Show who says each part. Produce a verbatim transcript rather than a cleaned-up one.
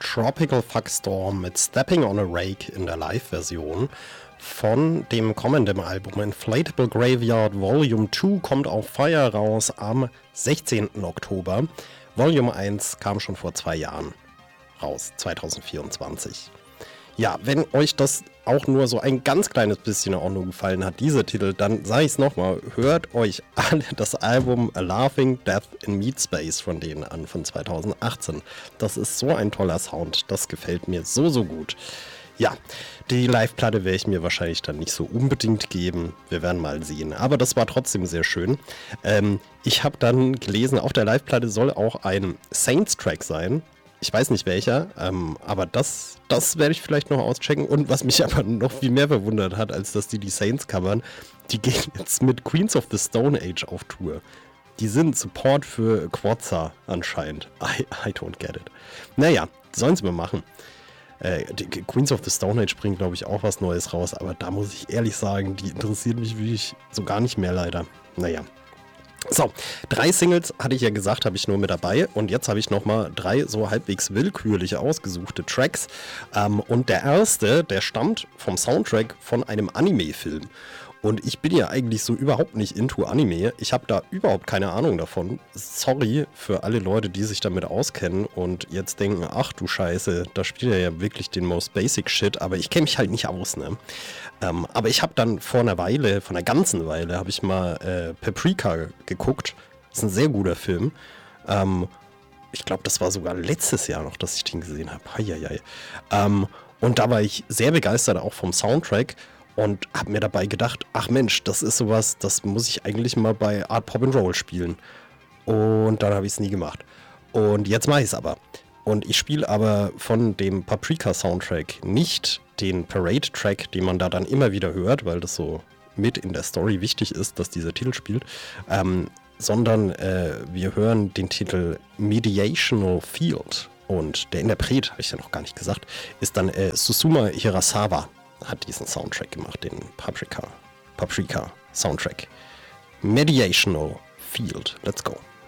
Speaker 1: Tropical Fuckstorm mit Stepping on a Rake in der Live-Version von dem kommenden Album Inflatable Graveyard Volume zwei kommt auf Fire raus am sechzehnten Oktober. Volume eins kam schon vor zwei Jahren raus, zwanzig vierundzwanzig. Ja, wenn euch das auch nur so ein ganz kleines bisschen auch nur gefallen hat, dieser Titel, dann sage ich es nochmal, hört euch alle das Album A Laughing Death in Meat Space von denen an, von zwanzig achtzehn. Das ist so ein toller Sound, das gefällt mir so, so gut. Ja, die Live-Platte werde ich mir wahrscheinlich dann nicht so unbedingt geben, wir werden mal sehen, aber das war trotzdem sehr schön. Ähm, ich habe dann gelesen, auf der Live-Platte soll auch ein Saints-Track sein. Ich weiß nicht welcher, ähm, aber das, das werde ich vielleicht noch auschecken. Und was mich aber noch viel mehr verwundert hat, als dass die die Saints covern, die gehen jetzt mit Queens of the Stone Age auf Tour. Die sind Support für Quotza anscheinend. I, I don't get it. Naja, sollen sie mal machen. Äh, die Queens of the Stone Age bringt, glaube ich, auch was Neues raus, aber da muss ich ehrlich sagen, die interessieren mich wirklich so gar nicht mehr leider. Naja. So, drei Singles, hatte ich ja gesagt, habe ich nur mit dabei und jetzt habe ich nochmal drei so halbwegs willkürlich ausgesuchte Tracks ähm, und der erste, der stammt vom Soundtrack von einem Anime-Film und ich bin ja eigentlich so überhaupt nicht into Anime, ich habe da überhaupt keine Ahnung davon, sorry für alle Leute, die sich damit auskennen und jetzt denken, ach du Scheiße, da spielt er ja wirklich den most basic shit, aber ich kenne mich halt nicht aus, ne? Ähm, aber ich habe dann vor einer Weile, vor einer ganzen Weile, habe ich mal äh, Paprika geguckt. Das ist ein sehr guter Film. Ähm, ich glaube, das war sogar letztes Jahr noch, dass ich den gesehen habe. Heieiei. Ähm, und da war ich sehr begeistert auch vom Soundtrack und habe mir dabei gedacht, ach Mensch, das ist sowas, das muss ich eigentlich mal bei Art Pop and Roll spielen. Und dann habe ich es nie gemacht. Und jetzt mache ich es aber. Und ich spiele aber von dem Paprika-Soundtrack nicht den Parade-Track, den man da dann immer wieder hört, weil das so mit in der Story wichtig ist, dass dieser Titel spielt, ähm, sondern äh, wir hören den Titel Mediational Field. Und der Interpret, habe ich ja noch gar nicht gesagt, ist dann äh, Susuma Hirasawa, hat diesen Soundtrack gemacht, den Paprika, Paprika Soundtrack. Mediational Field. Let's go.